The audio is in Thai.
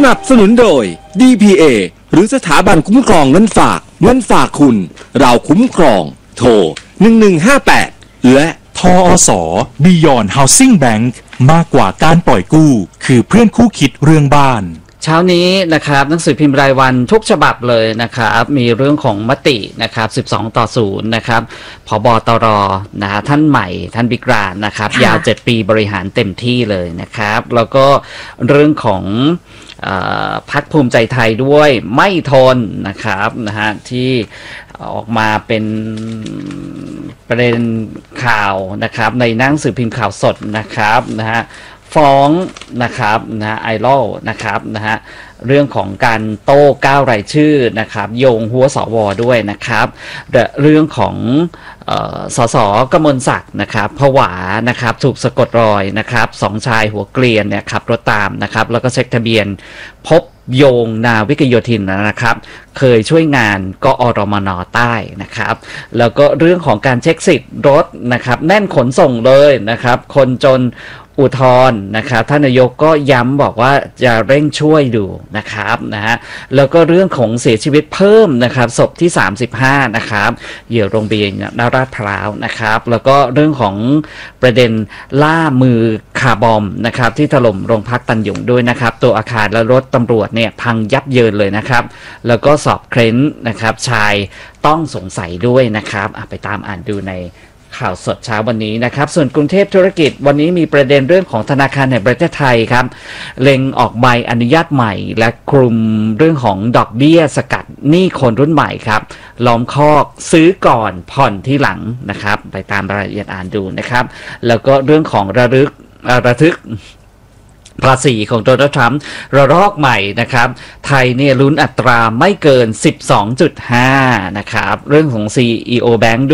นับสนุนโดย DPA หรือสถาบันคุ้มครองเงินฝากคุณเราคุ้มครองโทร1158และทอส Beyond Housing Bank มากกว่าการปล่อยกู้คือเพื่อนคู่คิดเรื่องบ้านเช้านี้นะครับหนังสือพิมพ์รายวันทุกฉบับเลยนะครับมีเรื่องของมตินะครับ12-0นะครับผบตรนะฮะท่านใหม่ท่านบิ๊กรานนะครับยาว7ปีบริหารเต็มที่เลยนะครับแล้วก็เรื่องของพรรคภูมิใจไทยด้วยไม่ทนนะครับนะฮะที่ออกมาเป็นประเด็นข่าวนะครับในหนังสือพิมพ์ข่าวสดนะครับนะฮะฟ้องนะครับนะไอรอลนะครับนะฮะเรื่องของการโต้9รายชื่อนะครับโยงหัวสวด้วยนะครับเรื่องของสสกมลศักดิ์นะครับผวานะครับถูกสะกดรอยนะครับ2ชายหัวเกรียนเนี่ยขับรถตามนะครับแล้วก็เช็คทะเบียนพบโยงนาวิกโยธินนะครับเคยช่วยงานกอรมน.ใต้นะครับแล้วก็เรื่องของการเช็คสิทธิ์รถนะครับแน่นขนส่งเลยนะครับคนจนอุทธรณ์นะครับท่านนายกก็ย้ำบอกว่าจะเร่งช่วยดูนะครับนะฮะแล้วก็เรื่องของเสียชีวิตเพิ่มนะครับศพที่35นะครับเหยื่อโรงพยาบาลลาดพร้าวนะครับแล้วก็เรื่องของประเด็นล่ามือคาร์บอมนะครับที่ถล่มโรงพักตันหยงด้วยนะครับตัวอาคารและรถตำรวจเนี่ยพังยับเยินเลยนะครับแล้วก็สอบเค้นนะครับชายต้องสงสัยด้วยนะครับไปตามอ่านดูในข่าวสดเช้าวันนี้นะครับส่วนกรุงเทพธุรกิจวันนี้มีประเด็นเรื่องของธนาคารแห่งประเทศไทยครับเล็งออกใบอนุญาตใหม่และคลุมเรื่องของดอกเบี้ยสกัดหนี้คนรุ่นใหม่ครับล้อมคอกซื้อก่อนผ่อนที่หลังนะครับไปตามรายละเอียดอ่านดูนะครับแล้วก็เรื่องของระทึกภาษีของโดนัลด์ทรัมป์ระลอกใหม่นะครับไทยเนี่ยลุ้นอัตราไม่เกิน 12.5 นะครับเรื่องของ CEO Bank